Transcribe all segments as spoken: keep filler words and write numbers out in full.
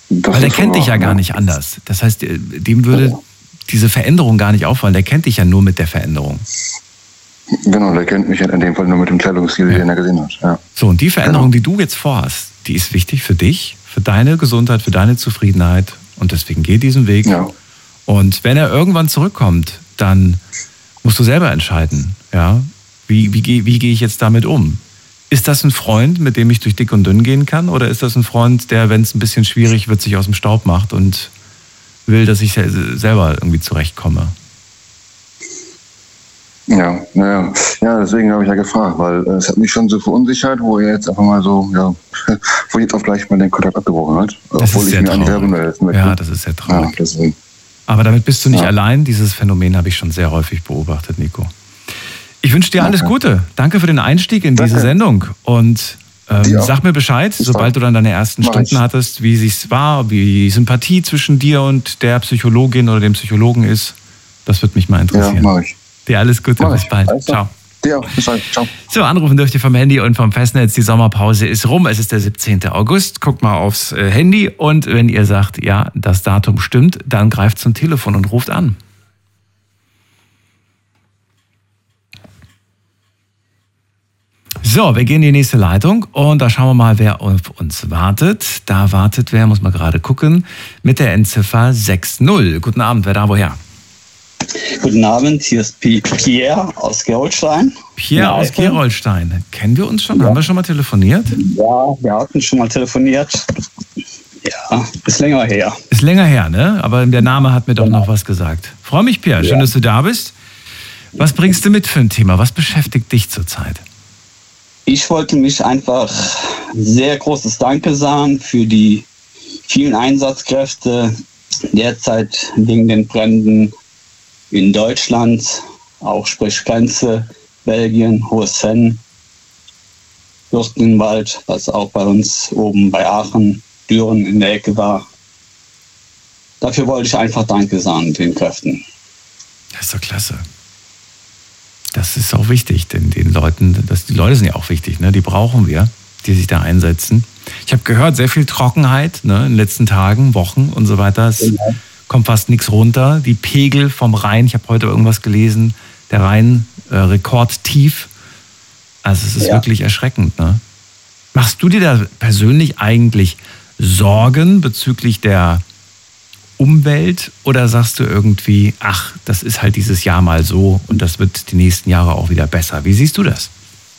Das Weil der ist kennt so, dich ja gar nicht anders. Das heißt, dem würde diese Veränderung gar nicht auffallen. Der kennt dich ja nur mit der Veränderung. Genau, der kennt mich in dem Fall nur mit dem Kleidungsstil, Ja. den er gesehen hat. Ja. So, und die Veränderung, Genau. die du jetzt vorhast, die ist wichtig für dich, für deine Gesundheit, für deine Zufriedenheit. Und deswegen geh diesen Weg. Ja. Und wenn er irgendwann zurückkommt, dann musst du selber entscheiden, ja, wie, wie, wie, wie gehe ich jetzt damit um? Ist das ein Freund, mit dem ich durch dick und dünn gehen kann? Oder ist das ein Freund, der, wenn es ein bisschen schwierig wird, sich aus dem Staub macht und will, dass ich selber irgendwie zurechtkomme? Ja, naja. Ja, deswegen habe ich ja gefragt, weil äh, es hat mich schon so verunsichert, wo er jetzt einfach mal so, ja, wo jetzt auf gleich mal den Kontakt abgebrochen hat. Das obwohl ist ich sehr mir eigentlich selber traurig. melden möchte. Ja, das ist sehr traurig. Ja, deswegen. Aber damit bist du nicht Ja. allein. Dieses Phänomen habe ich schon sehr häufig beobachtet, Nico. Ich wünsche dir alles Okay. Gute. Danke für den Einstieg in diese Danke. Sendung. Und ähm, Dir auch. sag mir Bescheid, Bis sobald bald. du dann deine ersten Mach Stunden ich. hattest, wie sich's war, wie die Sympathie zwischen dir und der Psychologin oder dem Psychologen ist. Das würde mich mal Ja, interessieren. mache ich. Dir alles Gute. Mach Bis ich. bald. Alles klar. Ciao. Dir auch. Bis bald. Ciao. So, anrufen dürft ihr vom Handy und vom Festnetz. Die Sommerpause ist rum. Es ist der siebzehnten August. Guckt mal aufs äh, Handy und wenn ihr sagt, ja, das Datum stimmt, dann greift zum Telefon und ruft an. So, wir gehen in die nächste Leitung und da schauen wir mal, wer auf uns wartet. Da wartet wer, muss man gerade gucken, mit der Endziffer sechs null. Guten Abend, wer da woher? Guten Abend, hier ist Pi- Pierre aus Gerolstein. Pierre Ja, aus Eifel. Gerolstein. Kennen wir uns schon? Ja. Haben wir schon mal telefoniert? Ja, wir hatten schon mal telefoniert. Ja, ist länger her. Ist länger her, ne? Aber der Name hat mir doch noch was gesagt. Freue mich, Pierre. Schön, Ja. dass du da bist. Was bringst du mit für ein Thema? Was beschäftigt dich zurzeit? Ich wollte mich einfach sehr großes Danke sagen für die vielen Einsatzkräfte derzeit wegen den Bränden in Deutschland, auch sprich Grenze, Belgien, Hohes-Venn, Fürstenwald, was auch bei uns oben bei Aachen, Düren in der Ecke war. Dafür wollte ich einfach Danke sagen den Kräften. Das ist doch klasse. Das ist auch wichtig, denn den Leuten, das, die Leute sind ja auch wichtig, ne? Die brauchen wir, die sich da einsetzen. Ich habe gehört, sehr viel Trockenheit, ne? In den letzten Tagen, Wochen und so weiter. Es Genau. kommt fast nichts runter. Die Pegel vom Rhein, ich habe heute irgendwas gelesen, der Rhein äh, rekordtief. Also es ist Ja. wirklich erschreckend. Ne? Machst du dir da persönlich eigentlich Sorgen bezüglich der Umwelt oder sagst du irgendwie, ach, das ist halt dieses Jahr mal so und das wird die nächsten Jahre auch wieder besser? Wie siehst du das?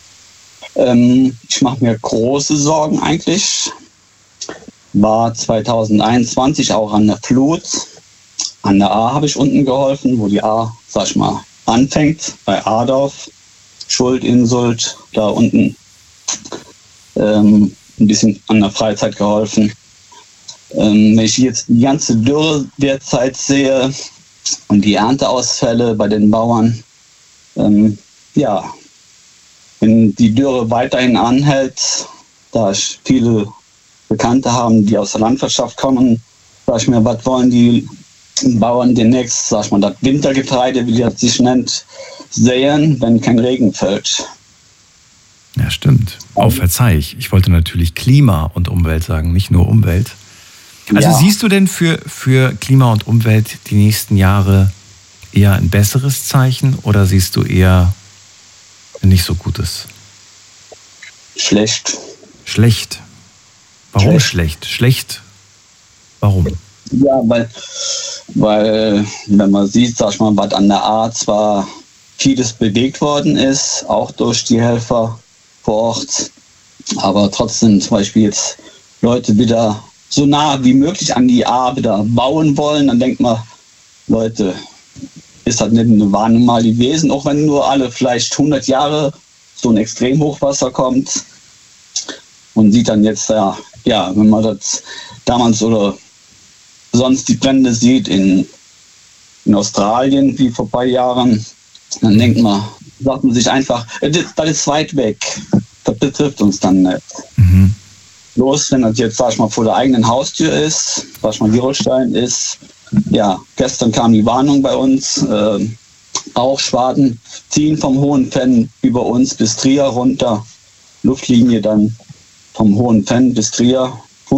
Ähm, ich mache mir große Sorgen eigentlich. War zweitausendeinundzwanzig auch an der Flut. An der A habe ich unten geholfen, wo die A, sag ich mal, anfängt, bei Adorf, Schuld, Insult, da unten ähm, ein bisschen an der Freizeit geholfen. Ähm, wenn ich jetzt die ganze Dürre derzeit sehe und die Ernteausfälle bei den Bauern, ähm, ja, wenn die Dürre weiterhin anhält, da ich viele Bekannte haben, die aus der Landwirtschaft kommen, sag ich mir, was wollen die Bauern demnächst, sag ich mal, das Wintergetreide, wie das sich nennt, säen, wenn kein Regen fällt. Ja, stimmt. Oh, verzeih ich. Ich wollte natürlich Klima und Umwelt sagen, nicht nur Umwelt. Also Ja. siehst du denn für, für Klima und Umwelt die nächsten Jahre eher ein besseres Zeichen oder siehst du eher ein nicht so gutes? Schlecht. Schlecht. Warum schlecht? Schlecht. Schlecht. Warum? Ja, weil, weil, wenn man sieht, sag ich mal, was an der A zwar vieles bewegt worden ist, auch durch die Helfer vor Ort, aber trotzdem zum Beispiel jetzt Leute wieder so nah wie möglich an die A wieder bauen wollen, dann denkt man, Leute, ist das nicht eine Warnung mal gewesen, auch wenn nur alle vielleicht hundert Jahre so ein Extremhochwasser kommt und sieht dann jetzt, ja, ja, wenn man das damals oder sonst die Brände sieht in, in Australien wie vor ein paar Jahren, dann denkt man, sagt man sich einfach, äh, das, das ist weit weg, das betrifft uns dann nicht. Mhm. Bloß, wenn das jetzt, sag ich mal, vor der eigenen Haustür ist, sag ich mal, Gerolstein ist, ja, gestern kam die Warnung bei uns, äh, Rauchschwaden ziehen vom Hohen-Venn über uns bis Trier runter, Luftlinie dann vom Hohen-Venn bis Trier,